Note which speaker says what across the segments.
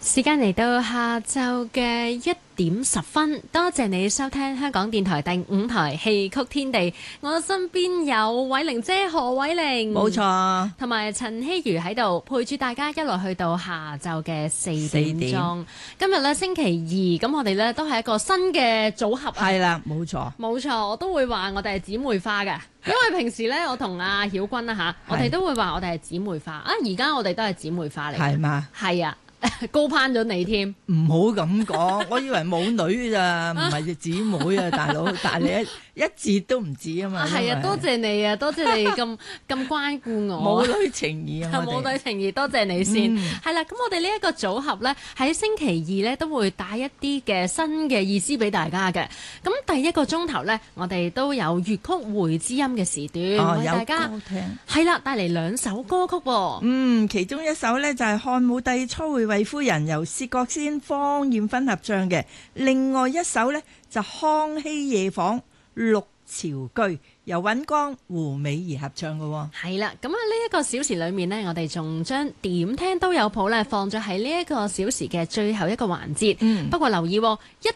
Speaker 1: 時間嚟到下晝嘅1:10，多謝你收聽香港電台第5台戲曲天地。我身邊有偉玲姐何偉玲，
Speaker 2: 冇錯，
Speaker 1: 同埋陳希如喺度陪住大家一路去到下晝嘅4點鐘。今日咧星期二，咁我哋咧都係一個新嘅組合。
Speaker 2: 係啦，冇錯，
Speaker 1: 冇錯，我都會話我哋係姊妹花嘅，因為平時咧我同阿曉君啦吓，我哋都會話我哋係姊妹花啊。而家我哋都係姊妹花嚟，
Speaker 2: 係嘛？
Speaker 1: 係啊。高攀咗你添，
Speaker 2: 唔好咁講，我以為冇女咋，唔係隻姊妹啊，大佬，但係你一節都唔止啊嘛。
Speaker 1: 係啊，多謝你啊，多謝你咁關顧我。
Speaker 2: 母女情誼啊，
Speaker 1: 母女情誼，多謝你先。係啦，咁我哋呢一個組合咧，喺星期二咧都會帶一啲嘅新嘅意思俾大家嘅。咁第一個鐘頭咧，我哋都有粵曲會知音嘅時段，為大家係啦帶嚟2首歌曲喎。
Speaker 2: 其中一首咧就係漢武帝初會衛夫人由薛覺先、方艷芬合唱嘅，另外一首呢，就康熙夜訪六朝居，由尹光、胡美儀合唱嘅喎。
Speaker 1: 係啦，咁啊呢一個小時裏面呢，我哋仲將點聽都有譜咧放咗喺呢一個小時嘅最後一個環節。不過留意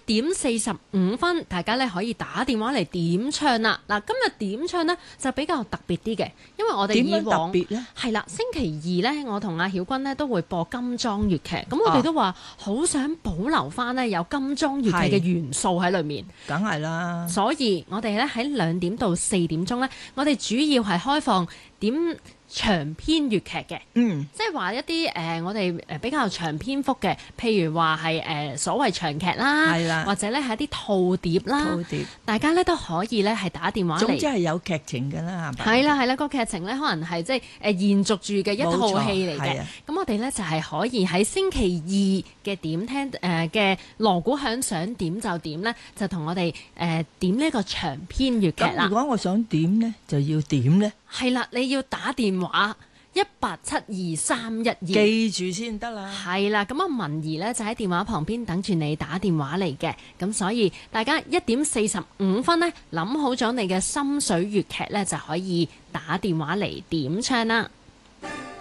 Speaker 1: 1:45，大家咧可以打電話嚟點唱啦。嗱，今日點唱呢就比較特別啲嘅，因為我哋以往係啦，星期二呢，我同阿曉君呢都會播金裝粵劇，咁我哋都話好想保留翻呢有金裝粵劇嘅元素喺裏面。
Speaker 2: 梗係啦，
Speaker 1: 所以我哋咧喺2點到4點鐘咧，我哋主要係開放點長篇粵劇嘅，即係話一啲我哋比較長篇幅嘅，譬如話係所謂長劇啦，或者咧係一啲套碟啦，大家咧都可以咧係打電話嚟。
Speaker 2: 總之係有劇情㗎啦，係咪？
Speaker 1: 係啦係啦，個劇情咧可能係即係延續住嘅一套戲嚟嘅。咁我哋咧就係可以喺星期二嘅點聽嘅鑼鼓響想點就點咧，就同我哋點呢個長篇粵劇啦。
Speaker 2: 如果我想點咧，就要點咧。
Speaker 1: 係啦，你要打電話1872312，
Speaker 2: 記住先得啦。
Speaker 1: 係啦，咁啊文儀呢就喺電話旁邊等住你打電話嚟嘅，咁所以大家1:45呢諗好咗你嘅心水粵劇呢，就可以打電話嚟點唱啦。